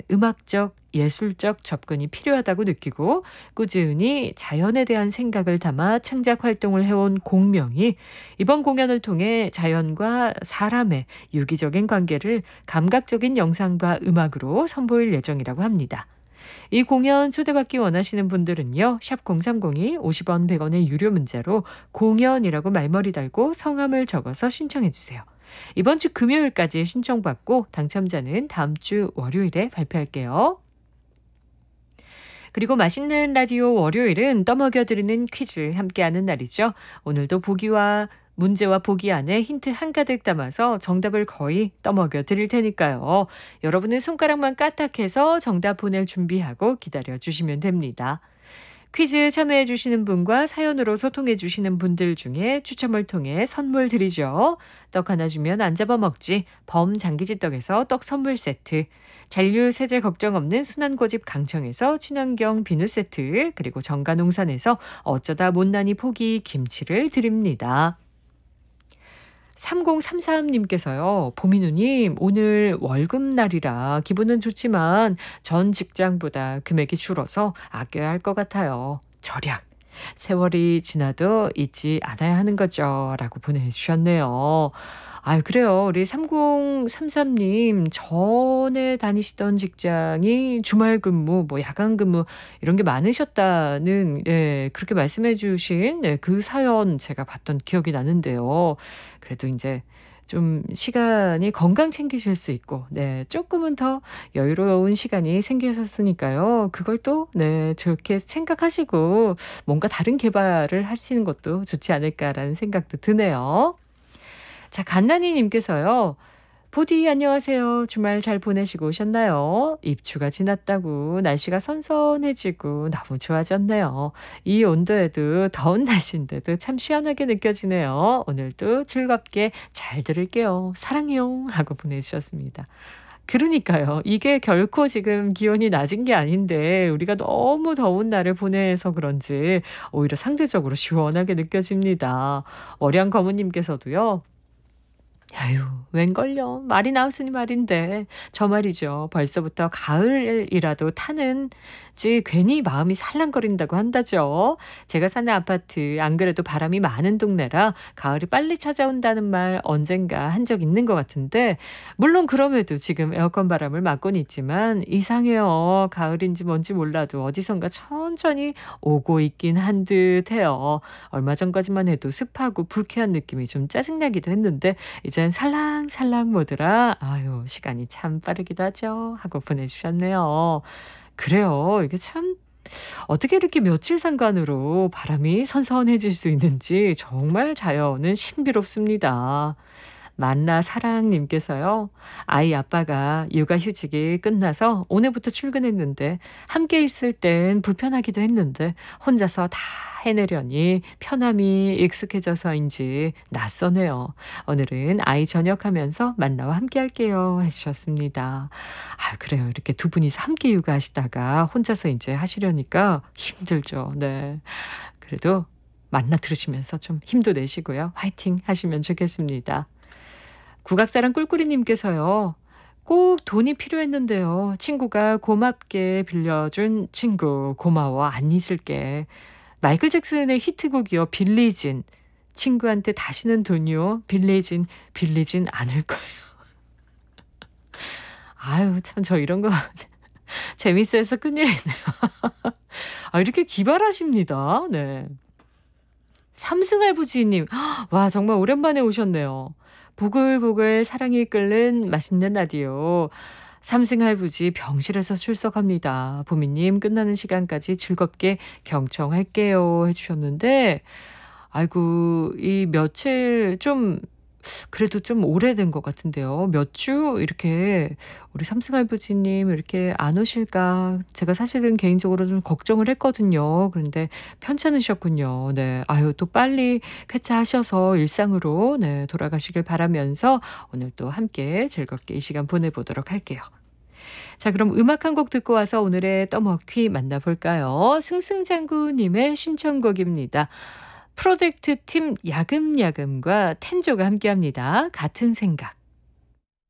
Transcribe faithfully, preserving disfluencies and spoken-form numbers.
음악적, 예술적 접근이 필요하다고 느끼고 꾸준히 자연에 대한 생각을 담아 창작 활동을 해온 공명이 이번 공연을 통해 자연과 사람의 유기적인 관계를 감각적인 영상과 음악으로 선보일 예정이라고 합니다. 이 공연 초대받기 원하시는 분들은요. 샵 공삼공이 오십 원 백 원의 유료 문자로 공연이라고 말머리 달고 성함을 적어서 신청해 주세요. 이번 주 금요일까지 신청받고 당첨자는 다음 주 월요일에 발표할게요. 그리고 맛있는 라디오 월요일은 떠먹여드리는 퀴즈 함께하는 날이죠. 오늘도 보기와 문제와 보기 안에 힌트 한가득 담아서 정답을 거의 떠먹여 드릴 테니까요. 여러분은 손가락만 까딱해서 정답 보낼 준비하고 기다려주시면 됩니다. 퀴즈 참여해 주시는 분과 사연으로 소통해 주시는 분들 중에 추첨을 통해 선물 드리죠. 떡 하나 주면 안 잡아먹지 범장기지떡에서 떡 선물 세트, 잔류 세제 걱정 없는 순환고집 강청에서 친환경 비누 세트, 그리고 정가농산에서 어쩌다 못난이 포기 김치를 드립니다. 삼공삼삼님께서요. 보민우님 오늘 월급날이라 기분은 좋지만 전 직장보다 금액이 줄어서 아껴야 할 것 같아요. 절약. 세월이 지나도 잊지 않아야 하는 거죠. 라고 보내주셨네요. 아유, 그래요. 우리 삼공삼삼님 전에 다니시던 직장이 주말 근무, 뭐 야간 근무 이런 게 많으셨다는 예, 그렇게 말씀해 주신 예, 그 사연 제가 봤던 기억이 나는데요. 그래도 이제 좀 시간이 건강 챙기실 수 있고, 네, 조금은 더 여유로운 시간이 생기셨으니까요. 그걸 또, 네, 좋게 생각하시고 뭔가 다른 개발을 하시는 것도 좋지 않을까라는 생각도 드네요. 자, 갓나니님께서요. 보디 안녕하세요. 주말 잘 보내시고 오셨나요? 입추가 지났다고 날씨가 선선해지고 너무 좋아졌네요. 이 온도에도 더운 날씨인데도 참 시원하게 느껴지네요. 오늘도 즐겁게 잘 들을게요. 사랑해요. 하고 보내주셨습니다. 그러니까요. 이게 결코 지금 기온이 낮은 게 아닌데 우리가 너무 더운 날을 보내서 그런지 오히려 상대적으로 시원하게 느껴집니다. 월양 거무님께서도요. 아유, 웬걸요. 말이 나왔으니 말인데 저 말이죠. 벌써부터 가을이라도 타는지 괜히 마음이 살랑거린다고 한다죠. 제가 사는 아파트 안 그래도 바람이 많은 동네라 가을이 빨리 찾아온다는 말 언젠가 한 적 있는 것 같은데 물론 그럼에도 지금 에어컨 바람을 맞고는 있지만 이상해요. 가을인지 뭔지 몰라도 어디선가 천천히 오고 있긴 한 듯해요. 얼마 전까지만 해도 습하고 불쾌한 느낌이 좀 짜증나기도 했는데 이젠 살랑살랑 모드라 아유 시간이 참 빠르기도 하죠 하고 보내주셨네요. 그래요. 이게 참 어떻게 이렇게 며칠 상관으로 바람이 선선해질 수 있는지 정말 자연은 신비롭습니다. 만나 사랑님께서요. 아이 아빠가 육아휴직이 끝나서 오늘부터 출근했는데 함께 있을 땐 불편하기도 했는데 혼자서 다 해내려니 편함이 익숙해져서인지 낯서네요. 오늘은 아이 저녁하면서 만나와 함께 할게요 해주셨습니다. 아 그래요. 이렇게 두 분이서 함께 육아하시다가 혼자서 이제 하시려니까 힘들죠. 네. 그래도 만나 들으시면서 좀 힘도 내시고요. 화이팅 하시면 좋겠습니다. 국악사랑 꿀꿀이님께서요. 꼭 돈이 필요했는데요. 친구가 고맙게 빌려준 친구 고마워 안 잊을게. 마이클 잭슨의 히트곡이요. 빌리진. 친구한테 다시는 돈이요. 빌리진 빌리진 않을 거예요. 아유 참 저 이런 거 재밌어해서 큰일이네요. 아, 이렇게 기발하십니다. 네. 삼승할부지님. 와 정말 오랜만에 오셨네요. 보글보글 사랑이 끓는 맛있는 라디오. 삼승할부지 병실에서 출석합니다. 보미님 끝나는 시간까지 즐겁게 경청할게요 해주셨는데 아이고 이 며칠 좀 그래도 좀 오래된 것 같은데요. 몇 주 이렇게 우리 삼승할부지님 이렇게 안 오실까 제가 사실은 개인적으로 좀 걱정을 했거든요. 그런데 편찮으셨군요. 네, 아유 또 빨리 쾌차하셔서 일상으로 네, 돌아가시길 바라면서 오늘 또 함께 즐겁게 이 시간 보내보도록 할게요. 자 그럼 음악 한 곡 듣고 와서 오늘의 떠먹퀴 만나볼까요? 승승장구님의 신청곡입니다. 프로젝트 팀 야금야금과 텐조가 함께합니다. 같은 생각.